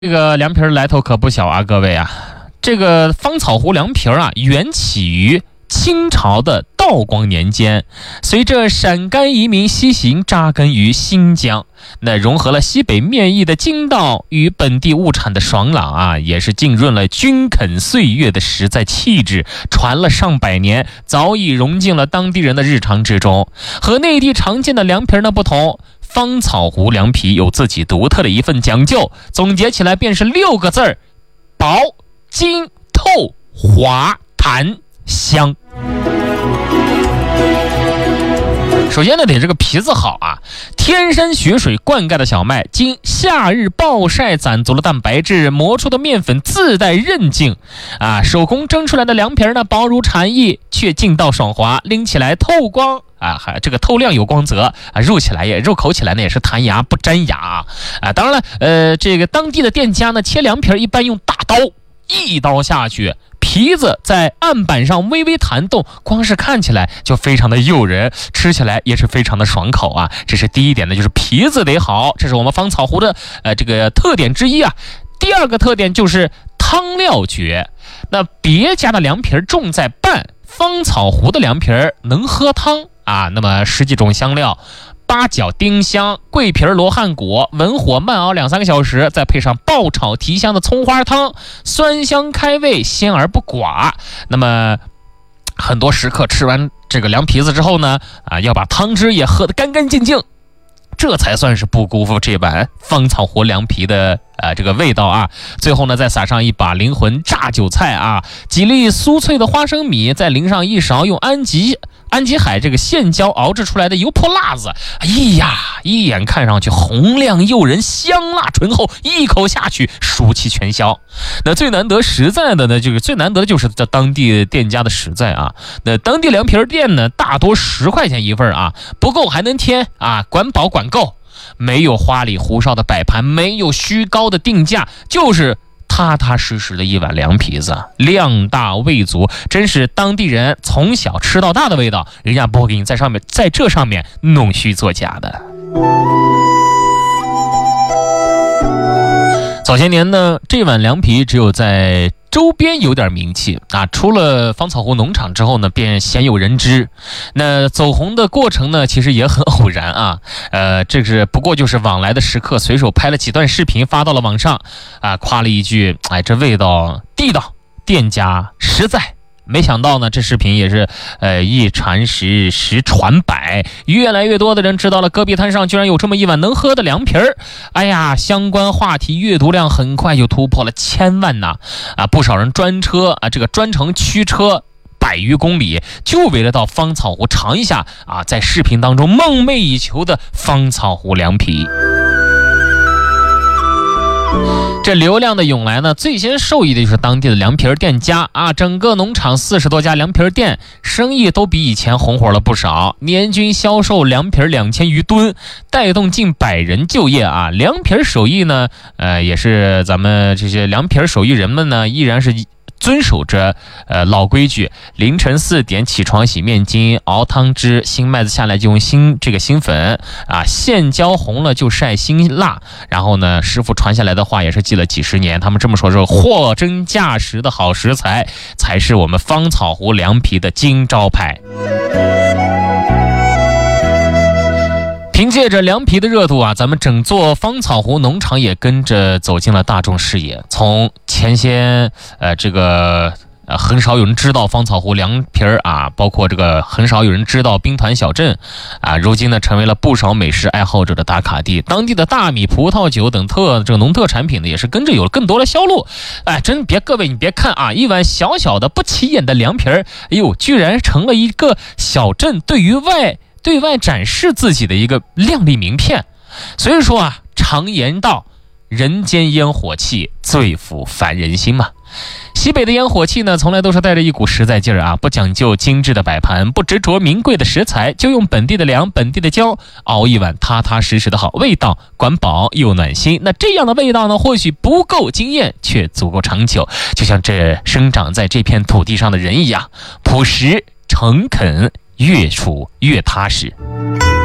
这个凉皮来头可不小啊，各位啊！这个芳草湖凉皮啊，源起于清朝的道光年间，随着陕甘移民西行，扎根于新疆，那融合了西北面意的筋道与本地物产的爽朗啊，也是浸润了均肯岁月的实在气质，传了上百年，早已融进了当地人的日常之中。和内地常见的凉皮呢不同，芳草湖凉皮有自己独特的一份讲究，总结起来便是6个字儿：薄、筋、透、滑、弹、香。首先呢，得这个皮子好啊，天山雪水灌溉的小麦，经夏日暴晒攒足了蛋白质，磨出的面粉自带韧劲啊，手工蒸出来的凉皮呢，薄如蝉翼，却劲道爽滑，拎起来透光啊，还这个透亮有光泽啊，入口起来呢也是弹牙不粘牙啊。当然了，这个当地的店家呢，切凉皮一般用大刀，一刀下去，皮子在案板上微微弹动，光是看起来就非常的诱人，吃起来也是非常的爽口啊。这是第一点呢，就是皮子得好，这是我们芳草湖的这个特点之一啊。第二个特点就是汤料绝，那别家的凉皮重在拌，芳草湖的凉皮能喝汤啊。那么10几种香料，八角、丁香、桂皮、罗汉果，文火慢熬2-3个小时，再配上爆炒提香的葱花汤，酸香开胃，鲜而不寡。那么很多食客吃完这个凉皮子之后呢，要把汤汁也喝得干干净净，这才算是不辜负这碗芳草湖凉皮的这个味道啊。最后呢，再撒上一把灵魂炸韭菜啊，几粒酥脆的花生米，再淋上一勺用安吉海这个现浇熬制出来的油泼辣子，哎呀，一眼看上去红亮诱人，香辣醇厚，一口下去暑气全消。那最难得实在的呢，最难得的就是这当地店家的实在啊。那当地凉皮店呢，大多10块钱一份啊，不够还能添啊，管饱管够，没有花里胡哨的摆盘，没有虚高的定价，就是踏踏实实的一碗凉皮子，量大味足，真是当地人从小吃到大的味道，人家不会给你在这上面弄虚作假的。早些年呢，这碗凉皮只有在周边有点名气啊，出了芳草湖农场之后呢，便鲜有人知。那走红的过程呢，其实也很偶然啊。这是不过就是往来的食客随手拍了几段视频发到了网上啊，夸了一句：“哎，这味道地道，店家实在。”没想到呢，这视频也是一传十，十传百，越来越多的人知道了戈壁滩上居然有这么一碗能喝的凉皮儿。哎呀，相关话题阅读量很快就突破了1000万呐！啊，不少人专程驱车100余公里，就为了到芳草湖尝一下啊，在视频当中梦寐以求的芳草湖凉皮。这流量的涌来呢，最先受益的就是当地的凉皮店家啊，整个农场40多家凉皮店，生意都比以前红火了不少，年均销售凉皮2000余吨，带动近100人就业啊。凉皮手艺呢，也是咱们这些凉皮手艺人们呢，依然是遵守着老规矩，凌晨4点起床洗面巾，熬汤汁，新麦子下来就用新粉啊，现浇红了就晒新蜡。然后呢，师傅传下来的话也是记了几十年，他们这么说，货真价实的好食材才是我们芳草湖凉皮的金招牌。凭借着凉皮的热度啊，咱们整座芳草湖农场也跟着走进了大众视野。从前些很少有人知道芳草湖凉皮啊，包括这个很少有人知道兵团小镇啊，如今呢成为了不少美食爱好者的打卡地。当地的大米、葡萄酒等农特产品呢，也是跟着有了更多的销路。哎，各位你别看啊，一碗小小的不起眼的凉皮哎呦，居然成了一个小镇对外展示自己的一个亮丽名片。所以说啊，常言道，人间烟火气最抚凡人心嘛。西北的烟火气呢，从来都是带着一股实在劲儿啊，不讲究精致的摆盘，不执着名贵的食材，就用本地的粮、本地的椒熬一碗踏踏实实的好味道，管饱又暖心。那这样的味道呢，或许不够惊艳，却足够长久，就像这生长在这片土地上的人一样，朴实诚恳，越处越踏实。